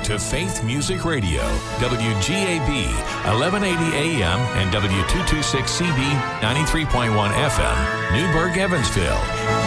to Faith Music Radio, WGAB, 1180 AM and W226CB, 93.1 FM, Newburgh, Evansville.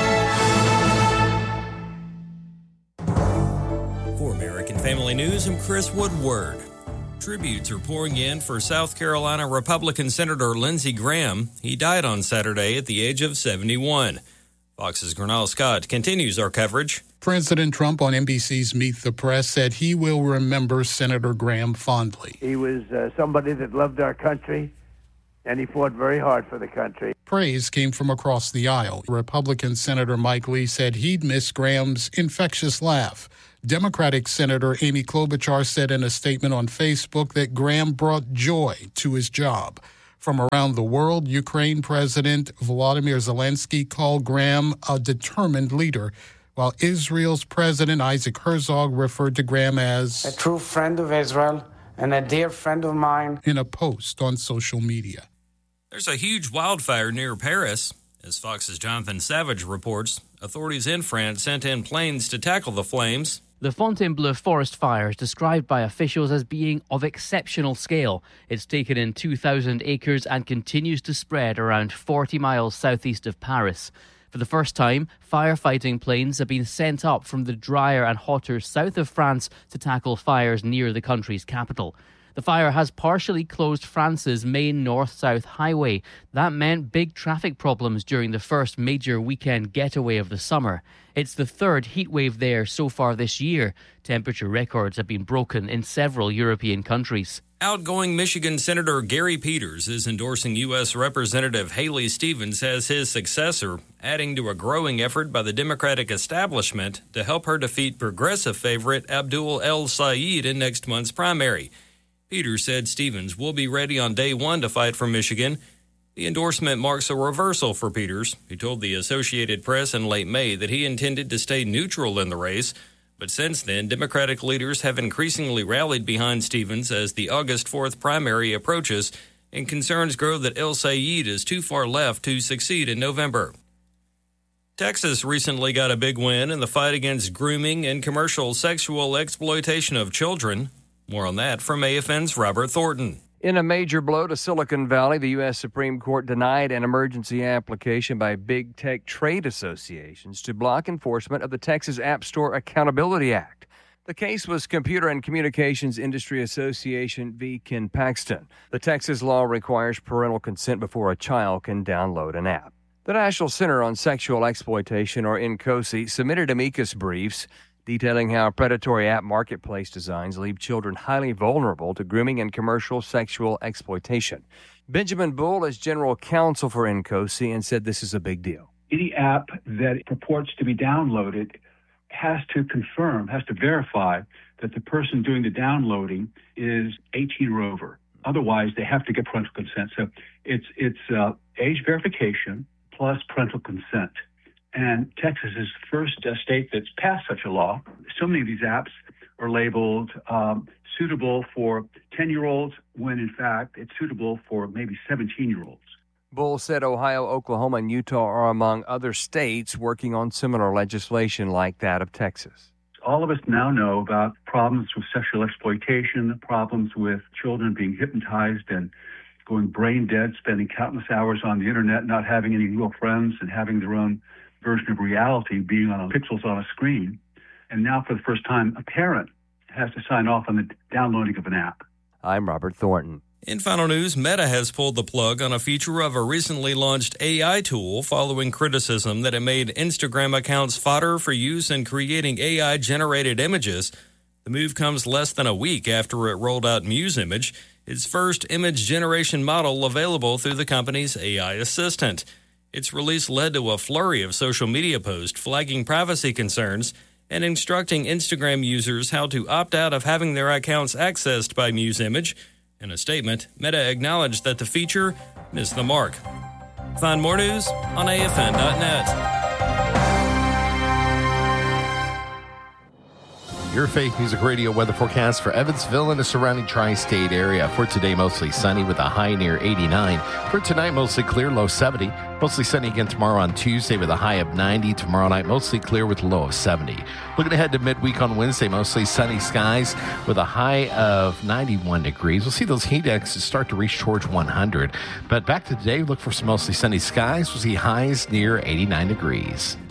For American Family News, I'm Chris Woodward. Tributes are pouring in for South Carolina Republican Senator Lindsey Graham. He died on Saturday at the age of 71. Fox's Gernal Scott continues our coverage. President Trump on NBC's Meet the Press said he will remember Senator Graham fondly. He was somebody that loved our country, and he fought very hard for the country. Praise came from across the aisle. Republican Senator Mike Lee said he'd miss Graham's infectious laugh. Democratic Senator Amy Klobuchar said in a statement on Facebook that Graham brought joy to his job. From around the world, Ukraine President Volodymyr Zelensky called Graham a determined leader, while Israel's President Isaac Herzog referred to Graham as a true friend of Israel and a dear friend of mine in a post on social media. There's a huge wildfire near Paris. As Fox's Jonathan Savage reports, authorities in France sent in planes to tackle the flames. The Fontainebleau forest fire is described by officials as being of exceptional scale. It's taken in 2,000 acres and continues to spread around 40 miles southeast of Paris. For the first time, firefighting planes have been sent up from the drier and hotter south of France to tackle fires near the country's capital. The fire has partially closed France's main north-south highway. That meant big traffic problems during the first major weekend getaway of the summer. It's the third heatwave there so far this year. Temperature records have been broken in several European countries. Outgoing Michigan Senator Gary Peters is endorsing U.S. Representative Haley Stevens as his successor, adding to a growing effort by the Democratic establishment to help her defeat progressive favorite Abdul El-Sayed in next month's primary. Peters said Stevens will be ready on day one to fight for Michigan. The endorsement marks a reversal for Peters, who told the Associated Press in late May that he intended to stay neutral in the race. But since then, Democratic leaders have increasingly rallied behind Stevens as the August 4th primary approaches, and concerns grow that El-Sayed is too far left to succeed in November. Texas recently got a big win in the fight against grooming and commercial sexual exploitation of children. More on that from AFN's Robert Thornton. In a major blow to Silicon Valley, the U.S. Supreme Court denied an emergency application by big tech trade associations to block enforcement of the Texas App Store Accountability Act. The case was Computer and Communications Industry Association v. Ken Paxton. The Texas law requires parental consent before a child can download an app. The National Center on Sexual Exploitation, or NCOSE, submitted amicus briefs detailing how predatory app marketplace designs leave children highly vulnerable to grooming and commercial sexual exploitation. Benjamin Bull is general counsel for NCOSE and said this is a big deal. Any app that purports to be downloaded has to verify that the person doing the downloading is 18 or over. Otherwise, they have to get parental consent. So it's age verification plus parental consent. And Texas is the first state that's passed such a law. So many of these apps are labeled suitable for 10-year-olds when, in fact, it's suitable for maybe 17-year-olds. Bull said Ohio, Oklahoma, and Utah are among other states working on similar legislation like that of Texas. All of us now know about problems with sexual exploitation, problems with children being hypnotized and going brain dead, spending countless hours on the internet, not having any real friends, and having their own version of reality being on pixels on a screen. And now, for the first time, a parent has to sign off on the downloading of an app. I'm Robert Thornton. In final news, Meta has pulled the plug on a feature of a recently launched AI tool following criticism that it made Instagram accounts fodder for use in creating AI-generated images. The move comes less than a week after it rolled out Muse Image, its first image generation model available through the company's AI assistant. Its release led to a flurry of social media posts flagging privacy concerns and instructing Instagram users how to opt out of having their accounts accessed by Muse Image. In a statement, Meta acknowledged that the feature missed the mark. Find more news on AFN.net. Your Faith Music Radio weather forecast for Evansville and the surrounding tri-state area. For today, mostly sunny with a high near 89. For tonight, mostly clear, low 70. Mostly sunny again tomorrow on Tuesday with a high of 90. Tomorrow night, mostly clear with a low of 70. Looking ahead to midweek on Wednesday, mostly sunny skies with a high of 91 degrees. We'll see those heat indexes start to reach towards 100. But back to today, look for some mostly sunny skies. We'll see highs near 89 degrees.